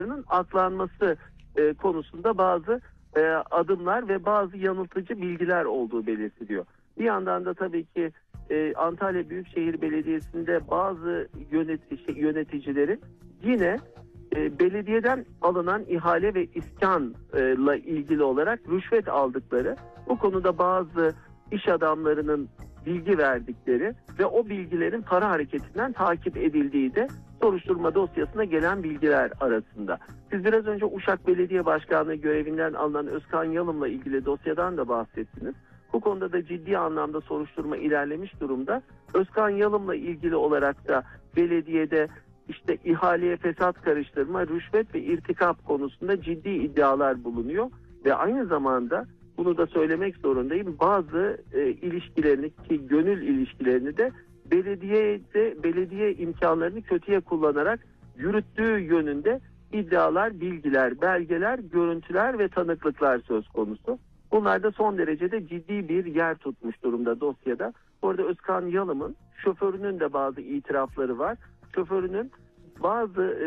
aklanması konusunda bazı adımlar ve bazı yanıltıcı bilgiler olduğu belirtiliyor. Bir yandan da tabii ki Antalya Büyükşehir Belediyesi'nde bazı yöneticilerin yine belediyeden alınan ihale ve iskanla ilgili olarak rüşvet aldıkları, bu konuda bazı iş adamlarının bilgi verdikleri ve o bilgilerin para hareketinden takip edildiği de soruşturma dosyasına gelen bilgiler arasında. Siz biraz önce Uşak Belediye Başkanlığı görevinden alınan Özkan Yalım'la ilgili dosyadan da bahsettiniz. Bu konuda da ciddi anlamda soruşturma ilerlemiş durumda. Özkan Yalım'la ilgili olarak da belediyede işte ihaleye fesat karıştırma, rüşvet ve irtikap konusunda ciddi iddialar bulunuyor ve aynı zamanda bunu da söylemek zorundayım. Bazı ilişkilerini, ki gönül ilişkilerini de belediye imkanlarını kötüye kullanarak yürüttüğü yönünde iddialar, bilgiler, belgeler, görüntüler ve tanıklıklar söz konusu. Bunlar da son derecede ciddi bir yer tutmuş durumda dosyada. Bu arada Özkan Yalım'ın şoförünün de bazı itirafları var. Şoförünün bazı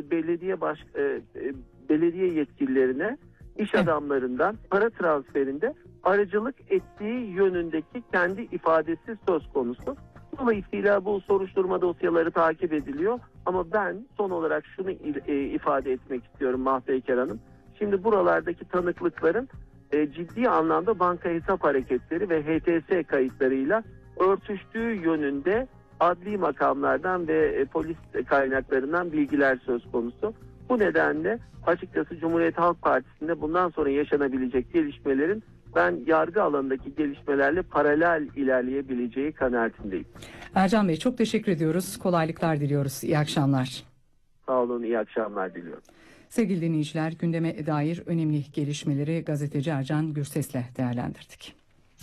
belediye yetkililerine, iş adamlarından para transferinde aracılık ettiği yönündeki kendi ifadesi söz konusu. Dolayısıyla bu soruşturma dosyaları takip ediliyor. Ama ben son olarak şunu ifade etmek istiyorum Mahpeyker Hanım. Şimdi buralardaki tanıklıkların ciddi anlamda banka hesap hareketleri ve HTS kayıtlarıyla örtüştüğü yönünde adli makamlardan ve polis kaynaklarından bilgiler söz konusu. Bu nedenle açıkçası Cumhuriyet Halk Partisi'nde bundan sonra yaşanabilecek gelişmelerin ben yargı alanındaki gelişmelerle paralel ilerleyebileceği kanaatindeyim. Ercan Bey, çok teşekkür ediyoruz. Kolaylıklar diliyoruz. İyi akşamlar. Sağ olun, iyi akşamlar diliyorum. Sevgili dinleyiciler, gündeme dair önemli gelişmeleri gazeteci Ercan Gürses'le değerlendirdik.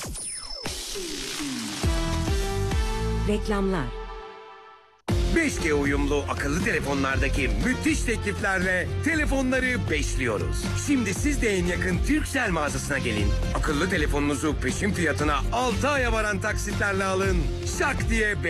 Reklamlar. 5G uyumlu akıllı telefonlardaki müthiş tekliflerle telefonları beşliyoruz. Şimdi siz de en yakın Turkcell mağazasına gelin. Akıllı telefonunuzu peşin fiyatına 6 aya varan taksitlerle alın. Şak diye